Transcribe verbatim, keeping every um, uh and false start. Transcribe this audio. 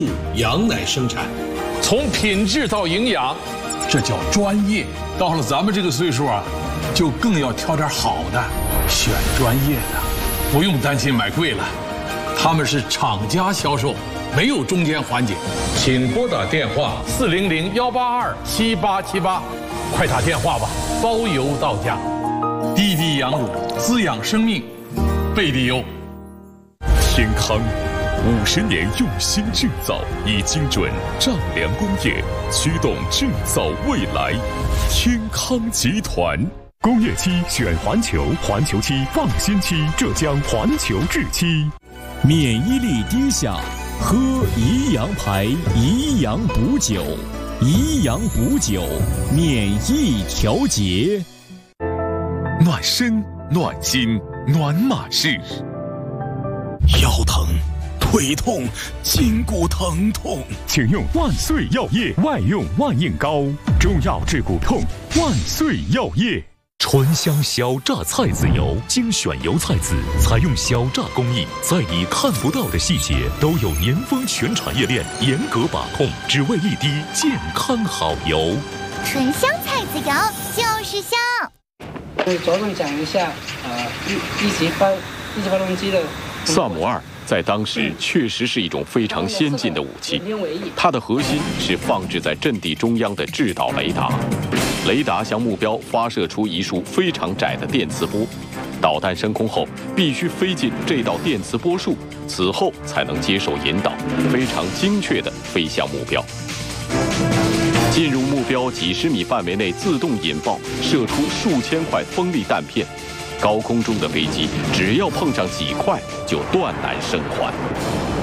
羊奶生产， 从品质到营养， 这叫专业。到了咱们这个岁数啊，就更要挑点好的，选专业的，不用担心买贵了。他们是厂家销售，没有中间环节。请拨打电话四零零幺八二七八七八，快打电话吧，包邮到家。 滴滴羊乳，滋养生命，贝蒂优。 天康五十年用心制造，以精准丈量工业驱动制造未来。天康集团。 工业漆选环球，环球漆放心漆，浙江环球制漆。 免疫力低下，喝宜阳牌宜阳补酒，宜阳补酒，免疫调节。 暖身、暖心、暖马式。 腰疼、腿痛、筋骨疼痛， 请用万岁药业外用万应膏，中药治骨痛，万岁药业。 醇香小榨菜籽油，精选油菜籽，采用小榨工艺，在你看不到的细节都有年丰全产业链严格把控，只为一滴健康好油。 醇香菜籽油就是香。 会着重讲一下呃一一级发一级发动机的。 萨姆二在当时确实是一种非常先进的武器，它的核心是放置在阵地中央的制导雷达。雷达向目标发射出一束非常窄的电磁波，导弹升空后必须飞进这道电磁波束，此后才能接受引导，非常精确地飞向目标。进入目标几十米范围内自动引爆，射出数千块锋利弹片。高空中的飞机只要碰上几块，就断然生还。